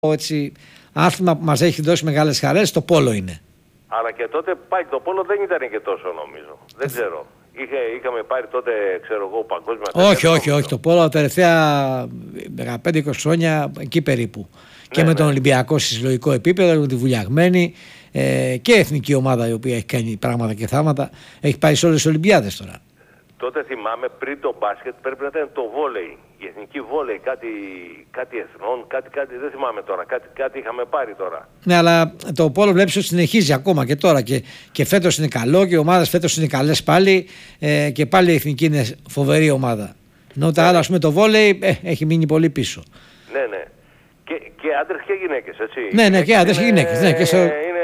έτσι, άθλημα που μας έχει δώσει μεγάλες χαρές, το πόλο είναι. Αλλά και τότε πάλι το πόλο δεν ήταν και τόσο, νομίζω. Δεν ξέρω. Είχαμε πάρει τότε, ξέρω εγώ, παγκόσμια. Όχι. Το πόλο τα τελευταία 15-20 χρόνια εκεί περίπου. Και με τον Ολυμπιακό σε συλλογικό επίπεδο, με τη Βουλιαγμένη και εθνική ομάδα η οποία έχει κάνει πράγματα και θάματα. Έχει πάει σε όλες τις Ολυμπιάδες τώρα. Τότε θυμάμαι πριν το μπάσκετ πρέπει να ήταν το βόλεϊ. Η εθνική βόλεϊ, κάτι εθνών, κάτι δεν θυμάμαι τώρα. Κάτι είχαμε πάρει τώρα. Ναι, αλλά το πόλο βλέπεις ότι συνεχίζει ακόμα και τώρα. Και φέτος είναι καλό και οι ομάδες φέτος είναι καλές πάλι. Και πάλι η εθνική είναι φοβερή ομάδα. Ενώ τα άλλα, ας πούμε, το βόλεϊ έχει μείνει πολύ πίσω. Ναι. Και άντρες και γυναίκες, έτσι. Ναι, και άντρες και γυναίκες. Ναι, είναι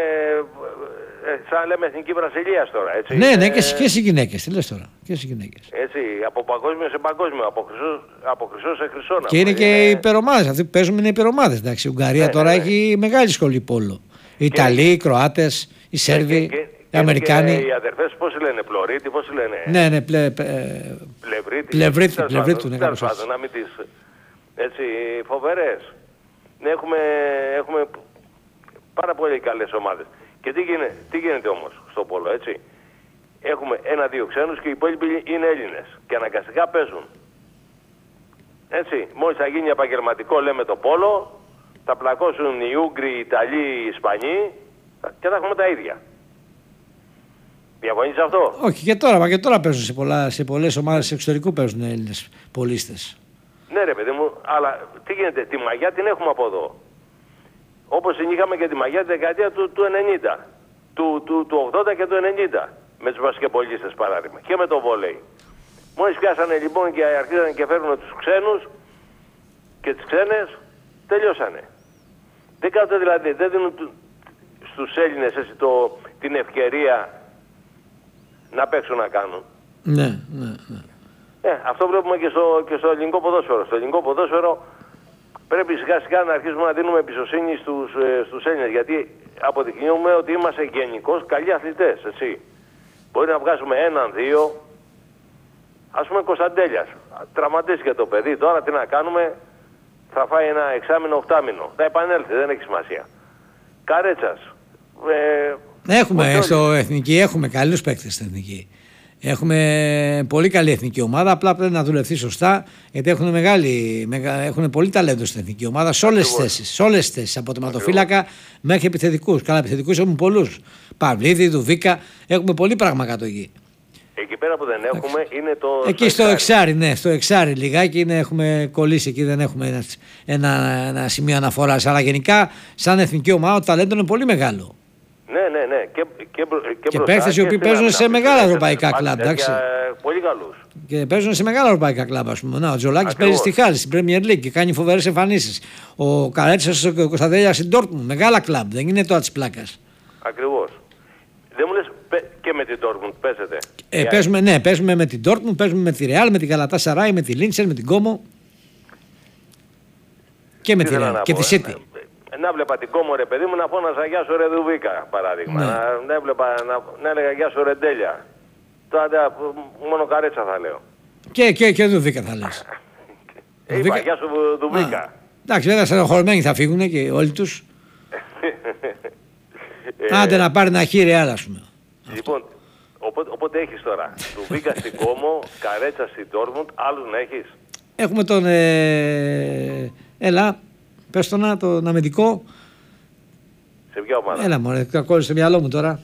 σαν λέμε εθνική Βραζιλίας τώρα, έτσι. Ναι, και στις γυναίκες, τι λες τώρα. Και στις γυναίκες. Έτσι, από παγκόσμιο σε παγκόσμιο, από χρυσό σε χρυσό. Και είναι και οι υπερομάδες, αυτοί που παίζουν είναι υπερομάδες. Η Ουγγαρία τώρα έχει μεγάλη σχολή πόλο. Οι Ιταλοί, οι Κροάτες, οι Σέρβοι, οι Αμερικάνοι. Οι αδερφές πώς λένε, Πλωρίτη, πώς λένε. Ναι, Πλευρίτη. Τέλος πάντων, να μην τις... Έτσι, φοβερές. Έχουμε πάρα πολύ καλές ομάδες. Και τι γίνεται όμως στο πόλο, έτσι. Έχουμε 1-2 ξένους και οι υπόλοιποι είναι Έλληνες. Και αναγκαστικά παίζουν. Έτσι, μόλις θα γίνει επαγγελματικό, λέμε, το πόλο, θα πλακώσουν οι Ούγγροι, οι Ιταλοί, οι Ισπανοί και θα έχουμε τα ίδια. Διαφωνείς αυτό? Όχι, και τώρα παίζουν σε πολλές ομάδες εξωτερικού παίζουν Έλληνες πολίστες. Ναι ρε παιδί μου, αλλά τι γίνεται, τη μαγιά την έχουμε από εδώ. Όπως είχαμε και τη μαγιά τη δεκαετία του 90, του 80 και του 90, με τους μπασκετμπολίστες παράδειγμα, και με το βόλεϊ. Μόλις πιάσανε λοιπόν και αρχίσανε και φέρνουν τους ξένους και τις ξένες, τελειώσανε. Δεν κάνουν δηλαδή, δεν δίνουν στους Έλληνες την ευκαιρία να παίξουν να κάνουν. Ναι. Αυτό βλέπουμε και στο ελληνικό ποδόσφαιρο. Στο ελληνικό ποδόσφαιρο πρέπει σιγά σιγά να αρχίσουμε να δίνουμε εμπιστοσύνη στους Έλληνες. Γιατί αποδεικνύουμε ότι είμαστε γενικώς καλοί αθλητές, έτσι. Μπορεί να βγάζουμε 1-2, ας πούμε Κωνσταντέλιας. Τραυματίστηκε το παιδί, τώρα τι να κάνουμε, θα φάει ένα εξάμηνο, 8μηνο. Θα επανέλθει, δεν έχει σημασία. Καρέτσας. Έχουμε στο εθνική, έχουμε καλούς παίκτες στην εθνική. Έχουμε πολύ καλή εθνική ομάδα, απλά πρέπει να δουλευτεί σωστά, γιατί έχουν πολύ ταλέντο στην εθνική ομάδα σε όλες τις θέσεις, από τερματοφύλακα μέχρι επιθετικούς. Καλά, επιθετικούς έχουμε πολλούς. Παυλίδη, Δουβίκα, έχουμε πολύ πράγμα κάτω εκεί. Εκεί πέρα που δεν έχουμε είναι το... Εκεί στο εξάρι, ναι, στο εξάρι λιγάκι έχουμε κολλήσει, εκεί δεν έχουμε ένα σημείο αναφοράς. Αλλά γενικά, σαν εθνική ομάδα, το ταλέντο είναι πολύ μεγάλο. Ναι. Και παίχτες οι οποίοι παίζουν σε μεγάλα ευρωπαϊκά κλαμπ, εντάξει. Πολύ καλούς. Και παίζουν σε μεγάλα ευρωπαϊκά κλαμπ, ας πούμε. Ο Τζολάκης παίζει στη Χάλη, στην Premier League και κάνει φοβερές εμφανίσεις. Ο Καρέτσας ο Κωνσταντέλιας στην Dortmund, μεγάλα κλαμπ, δεν είναι τώρα της πλάκας. Ακριβώς. Δεν μου λες και με την Dortmund παίζετε. Παίζουμε με την Dortmund, παίζουμε με τη Real, με την Galatasaray, με τη Lincoln, με την Como και με τη Real και τη City. Να βλέπα την Κόμο, ρε παιδί μου, να φώναζα γεια σου ρε Δουβίκα, παράδειγμα. Ναι. Να έλεγα γεια σου ρε Ντέλια. Τώρα μόνο Καρέτσα θα λέω. Και Δουβίκα θα λες. Είπα γεια σου Δουβίκα. Εντάξει, βέβαια στενοχωρημένοι θα φύγουν και όλοι τους. Άντε να πάρει ένα χείρι άλλα, ας πούμε. Λοιπόν, οπότε έχεις τώρα Δουβίκα στην Κόμο, Καρέτσα στην Dortmund, άλλους να έχεις? Έχουμε τον... πες τον αμυντικό. Σε ποια ομάδα? Έλα μωρέ, κόλλησε στο μυαλό μου τώρα.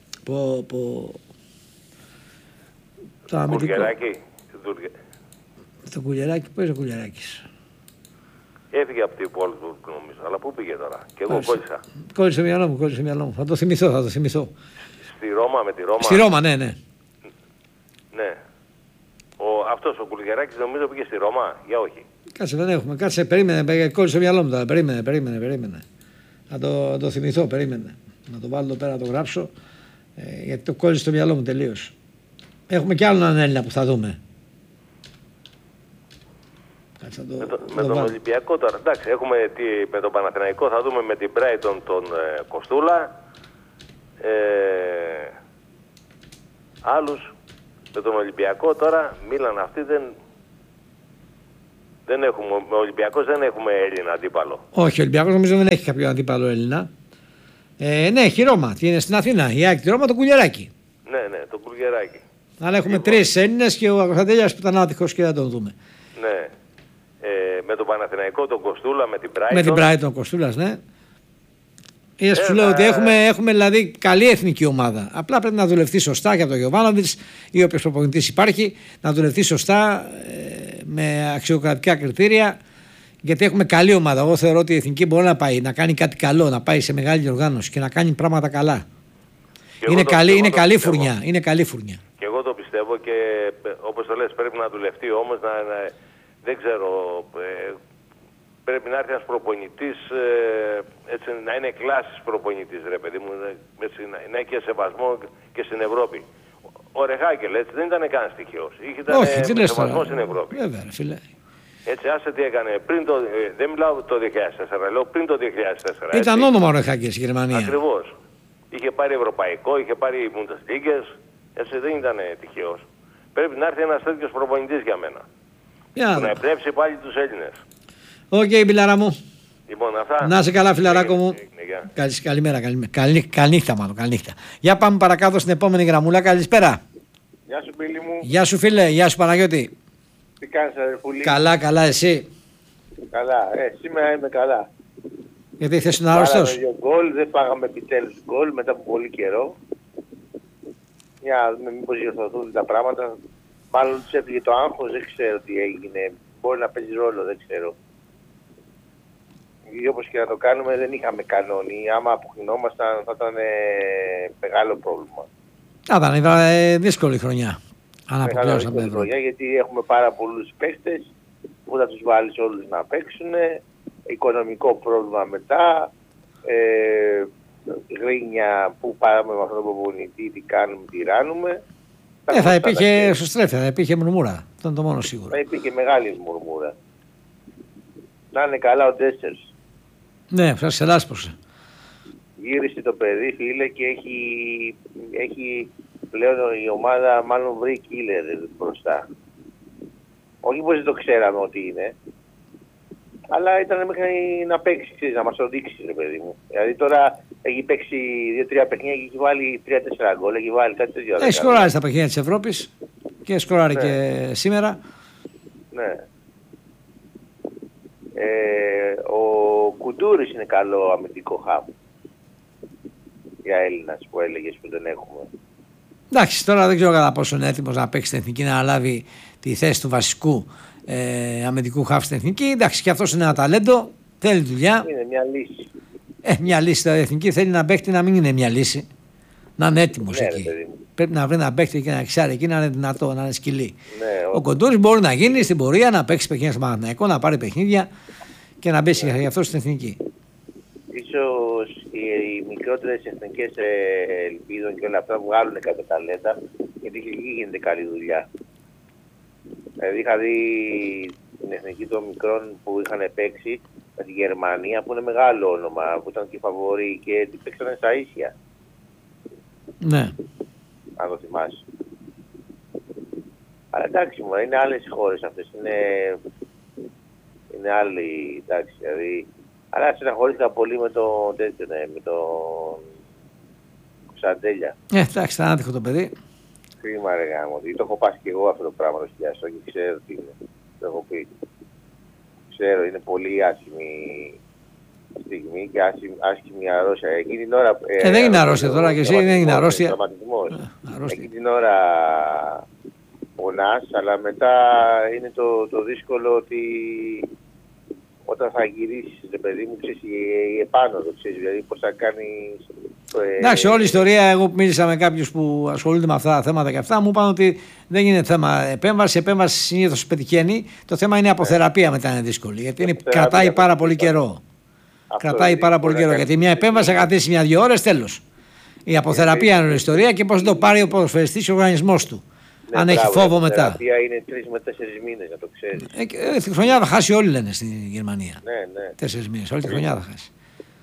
Το αμυντικό. Κουργεράκι. Το Κουλιεράκι, πού είναι ο Κουλιεράκης? Έφυγε από την πόλη του νομίζω, αλλά πού πήγε τώρα? Και εγώ κόλλησα. Κόλλησε στο μυαλό μου, Θα το θυμηθώ. Στη Ρώμα, με τη Ρώμα. Στη Ρώμα, ναι. Ναι. Αυτός ο Κουλιεράκης νομίζω πήγε στη Ρώμα, για όχι. Κάτσε, δεν έχουμε. Κάτσε, περίμενε. Κόλλησε στο μυαλό μου τώρα. Περίμενε. Να το θυμηθώ, περίμενε. Να το βάλω εδώ πέρα, να το γράψω. Γιατί το κόλλησε στο μυαλό μου τελείως. Έχουμε κι άλλον έναν Έλληνα που θα δούμε. Κάτσε, με τον Ολυμπιακό τώρα. Εντάξει, έχουμε με τον Παναθηναϊκό θα δούμε με την Brighton τον Κοστούλα. Άλλους. Με τον Ολυμπιακό τώρα, Μίλαν αυτή δεν Δεν έχουμε, με Ολυμπιακός δεν έχουμε Έλληνα αντίπαλο. Όχι, ο Ολυμπιακός νομίζω δεν έχει κάποιο αντίπαλο Έλληνα. Ναι, έχει Ρώμα. Τι είναι στην Αθήνα. Η ΑΕΚ τη Ρώμα, το Κουλιεράκι. Ναι, το Κουλιεράκι. Αλλά έχουμε 3 Έλληνες και ο Κωνσταντέλιας που ήταν άτυχος και δεν τον δούμε. Ναι. Με τον Παναθηναϊκό, τον Κοστούλα, με την Brighton. Με την Brighton, Κοστούλας, ναι. Σου λέω ότι έχουμε δηλαδή καλή εθνική ομάδα. Απλά πρέπει να δουλευτεί σωστά για τον Γιοβάνοβιτς ή όποιος προπονητής υπάρχει, να δουλευτεί σωστά με αξιοκρατικά κριτήρια. Γιατί έχουμε καλή ομάδα. Εγώ θεωρώ ότι η εθνική μπορεί να πάει, να κάνει κάτι καλό, να πάει σε μεγάλη οργάνωση και να κάνει πράγματα καλά. Είναι καλή φουρνιά. Είναι καλή φουρνιά. Και εγώ το πιστεύω και όπως το λες πρέπει να δουλευτεί όμως δεν ξέρω. Πρέπει να έρθει ένας προπονητής, έτσι, να είναι κλάσης προπονητής, ρε παιδί μου, έτσι, να έχει και σεβασμό και στην Ευρώπη. Ο Ρεχάκελ έτσι δεν ήταν καν στοιχειός. Όχι, τι λες τώρα. Σεβασμό στην Ευρώπη. Βέβαια, φίλε. Έτσι, άσε τι έκανε. Δεν μιλάω το 2004, λέω πριν το 2004. Ήταν έτσι. Όνομα ο Ρεχάκελ στη Γερμανία. Ακριβώς. Είχε πάρει ευρωπαϊκό, είχε πάρει Bundesliga, έτσι δεν ήταν τυχαίος. Πρέπει να έρθει ένας τέτοιος προπονητής για μένα. Που να εμπνεύσει πάλι τους Έλληνες. Οκ, Μπιλάρα μου. Λοιπόν, αυτά. Να είσαι καλά, φιλαράκο μου. Καλημέρα. Καληνύχτα, μάλλον. Καληνύχτα. Για πάμε παρακάτω στην επόμενη γραμμούλα. Καλησπέρα. Γεια σου, Μπίλη μου. Γεια σου, φίλε. Γεια σου, Παναγιώτη. Τι κάνεις, αδερφούλη? Καλά, εσύ? Καλά. Σήμερα είμαι καλά. Γιατί θες να άρρωστος? Πάραμε 2 γκολ, δεν πάγαμε επιτέλους γκολ μετά από πολύ καιρό. Για να δούμε μήπως διορθωθούν τα πράγματα. Μάλλον τους έφυγε το άγχος, δεν ξέρω τι έγινε. Μπορεί να παίζει ρόλο, δεν ξέρω. Ή όπως και να το κάνουμε δεν είχαμε κανόνι. Άμα αποκλεινόμασταν θα ήταν μεγάλο πρόβλημα. Θα ήταν δύσκολη χρονιά. Αν αποκλειώσαμε χρονιά, γιατί έχουμε πάρα πολλούς παίχτες που θα τους βάλεις όλους να παίξουν. Οικονομικό πρόβλημα μετά. Γρίνια που πάμε με αυτόν τον προπονητή, τι κάνουμε, τι ράνουμε. Θα υπήρχε σωστρέφεια, θα υπήρχε μουρμούρα. Αυτό είναι το μόνο σίγουρο. Θα υπήρχε μεγάλη μουρμούρα. Να είναι καλά ο Ντέσσερς. Ναι, σας ελάσπωσε. Γύρισε το παιδί, φίλε, και έχει πλέον η ομάδα μάλλον βρει killer μπροστά. Όχι πως δεν το ξέραμε ότι είναι, αλλά ήταν μέχρι να παίξει, ξέρεις, να μας το δείξει, ρε παιδί μου. Δηλαδή τώρα έχει παίξει 2-3 παιχνίδια και έχει βάλει 3-4 γκολ, έχει βάλει κάτι τέτοιο. Έχει σκοράρει στα παιχνίδια της Ευρώπης και σκοράρει και σήμερα. Ναι. Ο Κουντούρης είναι καλό αμυντικό χαμ για Έλληνας που έλεγες που δεν έχουμε. Εντάξει, τώρα δεν ξέρω κατά πόσο είναι έτοιμος να παίξει στην εθνική, να αναλάβει τη θέση του βασικού αμυντικού χαφ στην εθνική. Εντάξει, και αυτός είναι ένα ταλέντο, θέλει δουλειά. Είναι μια λύση. Μια λύση στην εθνική θέλει να παίχτη να μην είναι μια λύση. Να είναι έτοιμος εκεί. Πρέπει να βρει ένα παίχτη και ένα εξάρι εκεί να είναι δυνατό, να είναι σκυλί. Ναι, ο Κοντούρης μπορεί να γίνει στην πορεία, να παίξει παιχνίδια στο Παναθηναϊκό, να πάρει παιχνίδια και να μπει γι' αυτό στην εθνική. Ίσως οι μικρότερες εθνικές ελπίδων και όλα αυτά βγάλουν κάποια ταλέντα, γιατί εκεί γίνεται καλή δουλειά. Δηλαδή είχα δει την εθνική των μικρών που είχαν παίξει με τη Γερμανία, που είναι μεγάλο όνομα, που ήταν και φαβορί και παίξανε στα ίσια. Ναι. Αν το θυμάσαι. Αλλά εντάξει μου, είναι άλλες χώρες αυτές, είναι άλλοι, εντάξει, δηλαδή. Αλλά συναχωρήθηκα πολύ με τον τέτοιο, με τον Κωνσταντέλια. Εντάξει, ήταν άτυχο το παιδί. Κρίμα ρε γάμο, το έχω πάσει και εγώ αυτό το πράγμα το χιλιαστό και ξέρω τι είναι, το έχω πει. Ξέρω, είναι πολύ άσχημη στιγμή και άσχημη αρρώστια. Εκείνη την ώρα... δεν είναι αρρώστια τώρα και εσύ, δεν είναι αρρώστια. Εκείνη την ώρα πονάς, αλλά μετά είναι το δύσκολο ότι όταν θα γυρίσεις, ρε παιδί μου, ξέρεις, η επάνωδο, ξέρεις, δηλαδή πώς θα κάνεις... Εντάξει, όλη η ιστορία, εγώ που μίλησα με κάποιους που ασχολούνται με αυτά τα θέματα και αυτά, μου είπαν ότι δεν είναι θέμα επέμβαση, η επέμβαση συνήθως πετυχαίνει, το θέμα είναι η αποθεραπεία μετά είναι δύσκολη, γιατί κρατάει πάρα πολύ καιρό. Κρατάει πάρα πολύ καιρό, γιατί μια επέμβαση θα κρατήσει 1-2 ώρες, τέλος. Η αποθεραπεία είναι η ιστορία και πώς θα το πάρει ο ποδοσφαιριστής ο οργανισμός του. Ναι, αν έχει φόβο μετά. Η θεραπεία είναι 3 με 4 μήνες, να το ξέρεις. Τη χρονιά θα χάσει όλοι, λένε στην Γερμανία. Ναι. 4 μήνες, όλη τη χρονιά θα χάσει.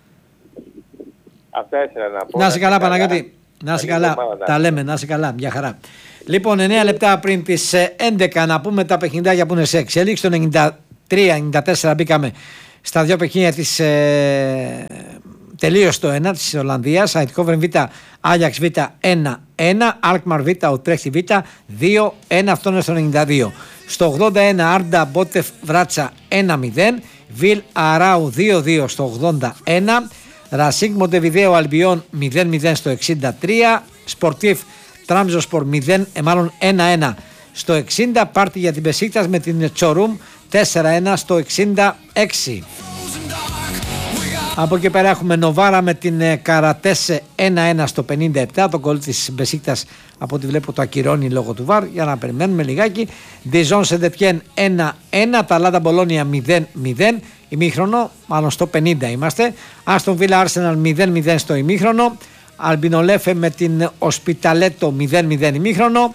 Αυτά ήθελα να πω. Να είσαι καλά, Παναγιώτη. Να είσαι καλά. Τα λέμε, να είσαι καλά. Μια χαρά. Λοιπόν, 9 λεπτά πριν τις 11 να πούμε τα παιχνιδάκια που είναι σε εξέλιξη. Το 93-94 μπήκαμε στα δύο παιχνίδια της τελείωσε το 1 της Ολλανδίας. Αιτικόβεν Β, Άγιαξ Β 1-1, Αλκμαρ Β, Ουτρέχτη Β 2-1, αυτό είναι στο 92. Στο 81 Άρντα Μπότεφ Βράτσα 1-0, Βιλ Αράου 2-2 στο 81, Ρασίνγκ Μοντεβιδέο Αλμπιόν 0-0 στο 63, Σπορτίφ Τραμζοσπορ 1-1 στο 60, πάρτι για την Μπεσίκτας με την Τσορούμ 4-1 στο 66. Από εκεί πέρα έχουμε Νοβάρα με την Καρατέσε 1-1 στο 57. Το γκολ της Μπεσίκτας από ό,τι βλέπω το ακυρώνει λόγω του ΒΑΡ. Για να περιμένουμε λιγάκι. Διζόν Σεντετιέν 1-1. Ταλάντα Μπολόνια 0-0. Ημίχρονο, μάλλον στο 50 είμαστε. Άστον Βίλα Άρσεναλ 0-0 στο ημίχρονο. Αλμπινολέφε με την Οσπιταλέτο 0-0 ημίχρονο.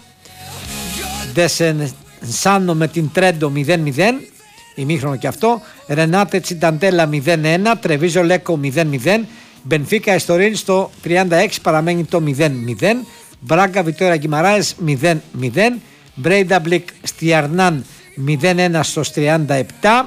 Ντεσενσάνο με την Τρέντο 0-0. Ημίχρονο και αυτό. Ρενάτε Τσινταντέλα 0-1. Τρεβίζο Λέκο 0-0. Μπενφίκα Εστορίν στο 36 παραμένει το 0-0. Μπράγκα Βιτόρια Γκιμαράες 0-0. Μπρέιντα Μπλικ Στιαρνάν 0-1 στο 37.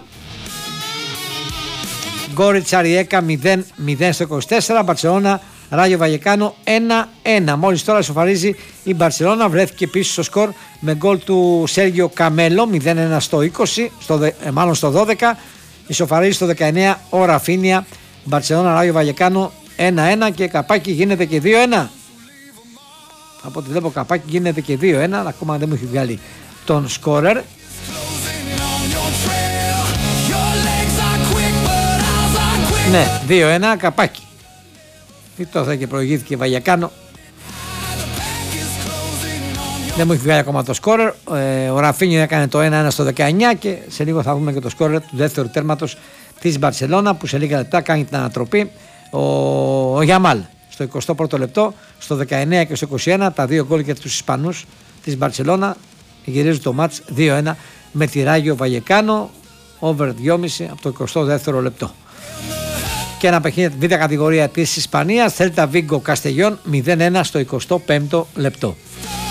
Γκόριτσα Ριέκα 0-0 στο 24. Μπαρσελόνα Ράγιο Βαγεκάνο 1-1. Μόλις τώρα ισοφαρίζει η Μπαρσελόνα, βρέθηκε πίσω στο σκορ με γκολ του Σέργιο Καμέλο 0-1 στο 20, μάλλον στο 12. Ισοφαρίζει στο 19 ο Ραφίνια. Μπαρσελόνα Ράγιο Βαγεκάνο 1-1 και καπάκι γίνεται και 2-1. Από ό,τι βλέπω καπάκι γίνεται και 2-1, ακόμα δεν μου έχει βγάλει τον σκόρερ. Ναι, 2-1 καπάκι. Τώρα και προηγήθηκε Βαγιακάνο. Δεν μου έχει βγάλει ακόμα το σκόρερ. Ο Ραφίνιο έκανε το 1-1 στο 19 και σε λίγο θα δούμε και το σκόρερ του δεύτερου τέρματος της Μπαρσελόνα που σε λίγα λεπτά κάνει την ανατροπή. Ο Γιαμάλ στο 21ο λεπτό, στο 19 και στο 21 τα δύο γκολ για τους Ισπανούς της Μπαρσελόνα. Γυρίζουν το μάτς 2-1 με τη Ράγιο Βαγεκάνο, over 2,5 από το 22ο λεπτό. Και ένα παιχνίδι β' κατηγορία της Ισπανίας, Θέλτα Βίγκο Καστεγιόν 0-1 στο 25ο λεπτό.